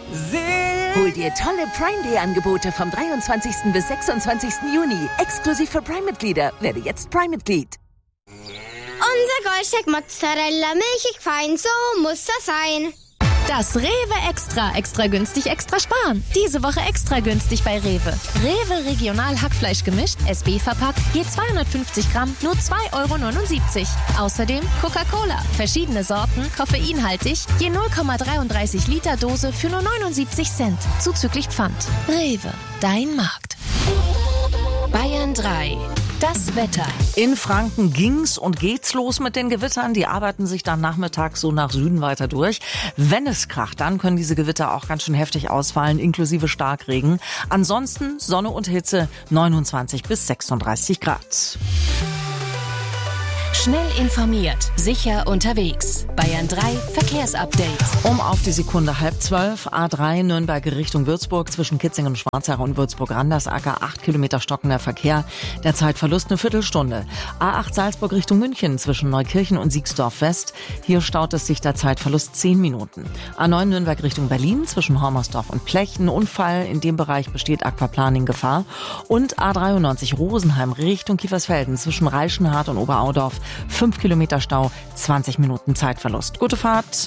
Hol dir tolle Prime Day Angebote vom 23. bis 26. Juni. Exklusiv für Prime-Mitglieder. Werde jetzt Prime-Mitglied. Unser Goldsteak Mozzarella, milchig fein, so muss das sein. Das Rewe Extra günstig, extra sparen. Diese Woche extra günstig bei Rewe. Rewe Regional Hackfleisch gemischt, SB verpackt, je 250 Gramm, nur 2,79 €. Außerdem Coca-Cola, verschiedene Sorten, koffeinhaltig, je 0,33 Liter Dose für nur 79 Cent, zuzüglich Pfand. Rewe, dein Markt. Bayern 3. Das Wetter. In Franken ging's und geht's los mit den Gewittern. Die arbeiten sich dann nachmittags so nach Süden weiter durch. Wenn es kracht, dann können diese Gewitter auch ganz schön heftig ausfallen, inklusive Starkregen. Ansonsten Sonne und Hitze, 29 bis 36 Grad. Schnell informiert, sicher unterwegs. Bayern 3 Verkehrsupdate. Auf die Sekunde 11:30, A3 Nürnberg Richtung Würzburg, zwischen Kitzingen, Schwarzach und Würzburg-Randersacker, 8 Kilometer stockender Verkehr, der Zeitverlust eine Viertelstunde. A8 Salzburg Richtung München, zwischen Neukirchen und Siegsdorf West, hier staut es sich, der Zeitverlust 10 Minuten. A9 Nürnberg Richtung Berlin, zwischen Hormersdorf und Plech, ein Unfall, in dem Bereich besteht Aquaplaning-Gefahr. Und A93 Rosenheim Richtung Kiefersfelden, zwischen Reichenhart und Oberaudorf, 5 Kilometer Stau, 20 Minuten Zeitverlust. Gute Fahrt!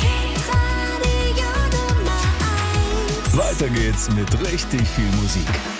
Weiter geht's mit richtig viel Musik.